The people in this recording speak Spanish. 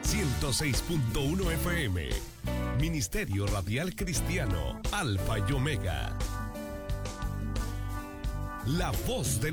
106.1 FM. Ministerio Radial Cristiano, Alfa y Omega. La voz de